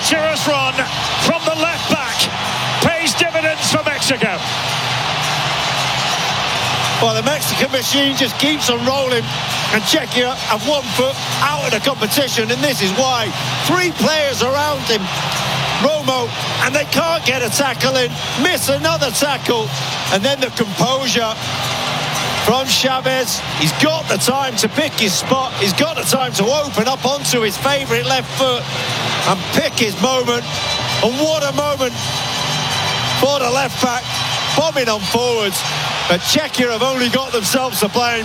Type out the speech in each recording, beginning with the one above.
adventurous run from the left back pays dividends for Mexico. Well, the Mexican machine just keeps on rolling, and Czechia have 1 foot out of the competition, and this is why. 3 players around him, Romo, and they can't get a tackle in, miss another tackle, and then the composure from Chavez. He's got the time to pick his spot, he's got the time to open up onto his favourite left foot and pick his moment, and what a moment for the left back, bombing on forwards. But Czechia have only got themselves to blame.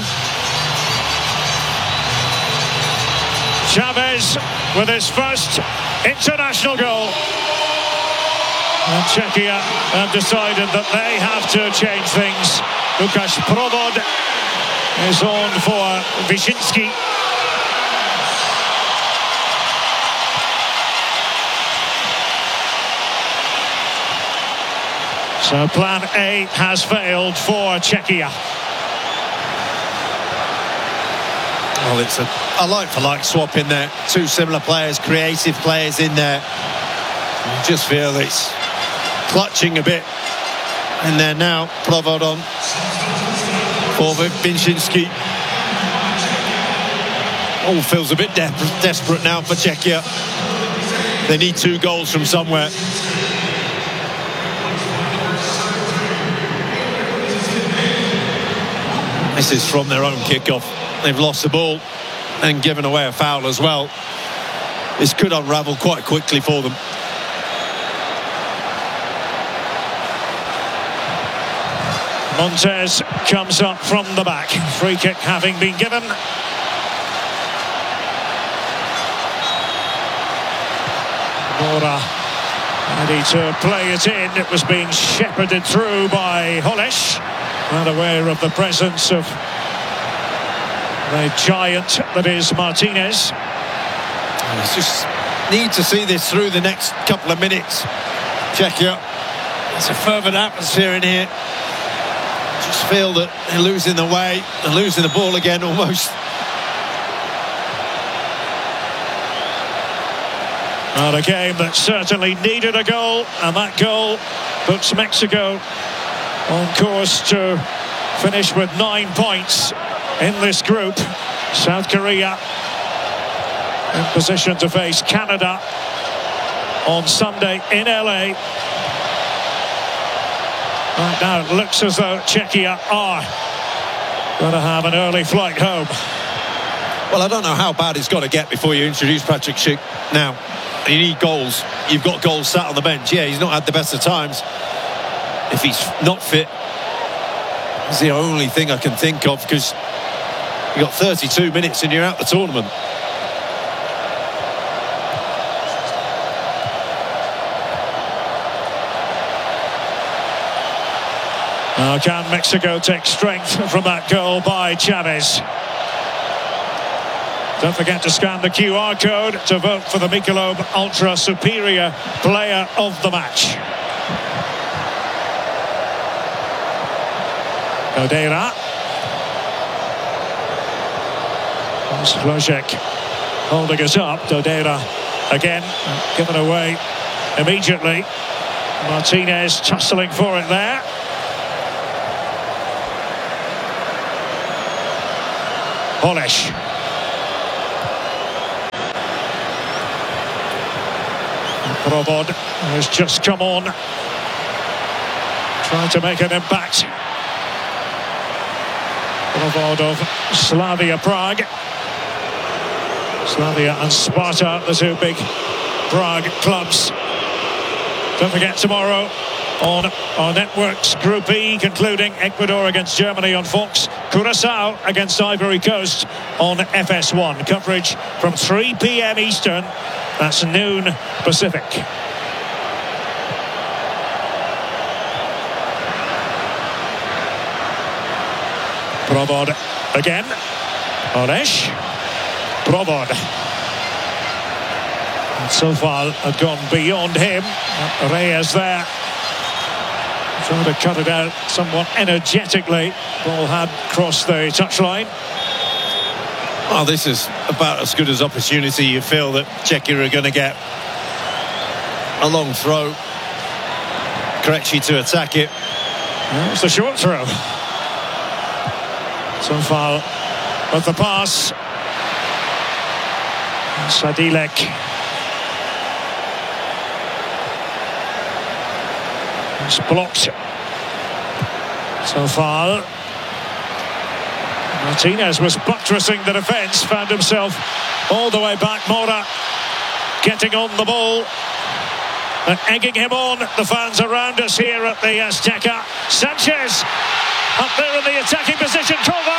Chavez with his first international goal. And Czechia have decided that they have to change things. Lukáš Provod is on for Wyszynski. So plan A has failed for Czechia. Well, it's a like-for-like swap in there. 2 similar players, creative players in there. You just feel it's clutching a bit. And then now, Provod on for Wyszynski. All feels a bit desperate now for Czechia. They need 2 goals from somewhere. This is from their own kickoff. They've lost the ball and given away a foul as well. This could unravel quite quickly for them. Montes comes up from the back. Free kick having been given. Mora ready to play it in. It was being shepherded through by Holeš. Not aware of the presence of the giant that is Martinez. It's just need to see this through the next couple of minutes. Czechia, it's a fervent atmosphere in here. Just feel that they're losing the way, they're losing the ball again almost. Well, a game that certainly needed a goal, and that goal puts Mexico on course to finish with 9 points in this group. South Korea in position to face Canada on Sunday in LA. Right now it looks as though Czechia are going to have an early flight home. Well, I don't know how bad it's got to get before you introduce Patrick Schick. Now, you need goals. You've got goals sat on the bench. Yeah, he's not had the best of times. If he's not fit, it's the only thing I can think of, because you've got 32 minutes and you're out the tournament. Now, can Mexico take strength from that goal by Chavez? Don't forget to scan the QR code to vote for the Michelob Ultra Superior Player of the Match. Odeira. Zlojek holding it up. Odeira again given away immediately. Martinez tussling for it there. Holeš. Provod has just come on, trying to make an impact. Provod of Slavia Prague. Slavia and Sparta, the 2 big Prague clubs. Don't forget, tomorrow on our networks, Group E, concluding Ecuador against Germany on Fox, Curaçao against Ivory Coast on FS1. Coverage from 3 p.m. Eastern, that's noon Pacific. Provod again. Holeš. Provod. And so far had gone beyond him. Reyes there, trying to cut it out somewhat energetically. Ball had crossed the touchline. Well, this is about as good as opportunity you feel that Czechia are going to get. A long throw. Kelechi to attack it. It's a short throw. Sunfal with the pass. Sadilek. It's blocked. Sunfal. Martinez was buttressing the defence, found himself all the way back. Mora getting on the ball and egging him on. The fans around us here at the Azteca. Sanchez up there in the attacking position.